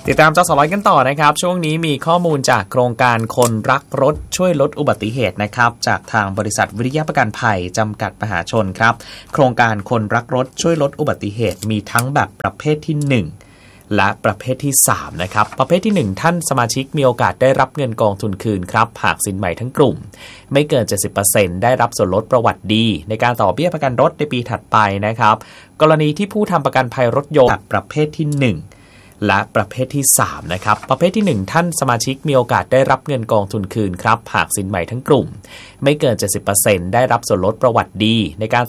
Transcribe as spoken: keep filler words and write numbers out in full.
ติดตามจอสอร้อยกันต่อนะครับช่วงนี้มีข้อมูลจากโครงการคนรักรถช่วยลดอุบัติเหตุนะครับจากทางบริษัทวิริยะประกันภัยจำกัดมหาชนครับโครงการคนรักรถช่วยลดอุบัติเหตุมีทั้งแบบประเภทที่หนึ่งและประเภทที่สามนะครับประเภทที่หนึ่งท่านสมาชิกมีโอกาสได้รับเงินกองทุนคืนครับหากสินใหม่ทั้งกลุ่มไม่เกิน เจ็ดสิบเปอร์เซ็นต์ ได้รับส่วนลดประวัติดีในการต่อเบี้ยประกันรถในปีถัดไปนะครับกรณีที่ผู้ทำประกันภัยรถยนต์ประเภทที่หนึ่งและประเภทที่สามนะครับประเภทที่หนึ่งท่านสมาชิกมีโอกาสได้รับเงินกองทุนคืนครับหากสินใหม่ทั้งกลุ่มไม่เกิน เจ็ดสิบเปอร์เซ็นต์ ได้รับส่วนลดประวัติดีในการ